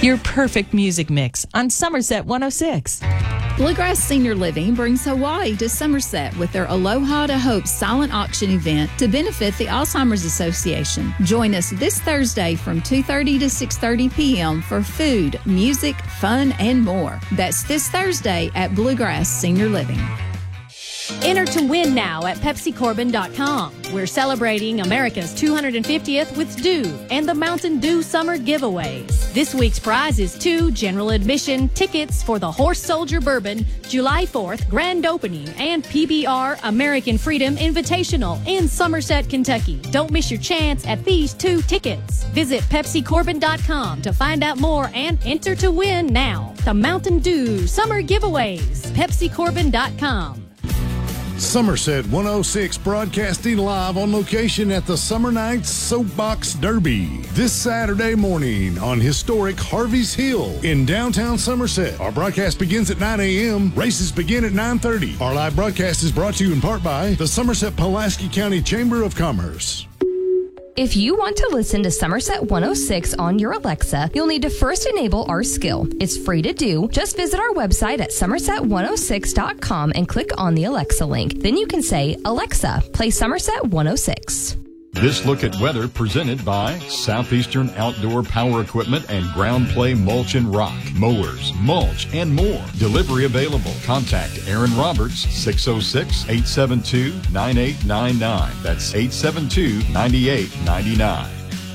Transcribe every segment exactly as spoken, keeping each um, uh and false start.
Your perfect music mix on Somerset one oh six. Bluegrass Senior Living brings Hawaii to Somerset with their Aloha to Hope silent auction event to benefit the Alzheimer's Association. Join us this Thursday from two thirty to six thirty p.m. for food, music, fun, and more. That's this Thursday at Bluegrass Senior Living. Enter to win now at Pepsi Corbin dot com. We're celebrating America's two hundred fiftieth with Dew and the Mountain Dew Summer Giveaways. This week's prize is two general admission tickets for the Horse Soldier Bourbon July fourth Grand Opening and P B R American Freedom Invitational in Somerset, Kentucky. Don't miss your chance at these two tickets. Visit Pepsi Corbin dot com to find out more and enter to win now. The Mountain Dew Summer Giveaways. Pepsi Corbin dot com. Somerset one oh six broadcasting live on location at the Summer Nights Soapbox Derby this Saturday morning on historic Harvey's Hill in downtown Somerset. Our broadcast begins at nine a.m. Races begin at nine thirty. Our live broadcast is brought to you in part by the Somerset-Pulaski County Chamber of Commerce. If you want to listen to Somerset one oh six on your Alexa, you'll need to first enable our skill. It's free to do. Just visit our website at somerset one oh six dot com and click on the Alexa link. Then you can say, Alexa, play Somerset one oh six. This look at weather presented by Southeastern Outdoor Power Equipment and Ground Play Mulch and Rock, mowers, mulch, and more. Delivery available. Contact Aaron Roberts, six oh six, eight seven two, nine eight nine nine. That's eight seven two, nine eight nine nine.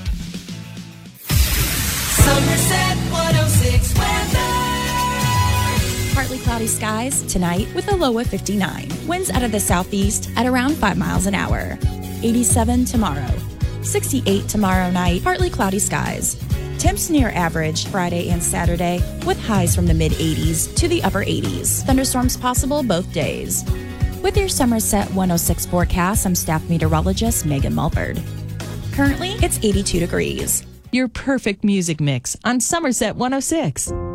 Somerset one oh six weather. Partly cloudy skies tonight with a low of fifty-nine. Winds out of the southeast at around five miles an hour. eighty-seven tomorrow. sixty-eight tomorrow night, partly cloudy skies. Temps near average Friday and Saturday with highs from the mid-eighties to the upper eighties. Thunderstorms possible both days. With your Somerset one oh six forecast, I'm staff meteorologist Megan Mulford. Currently, it's eighty-two degrees. Your perfect music mix on Somerset one oh six.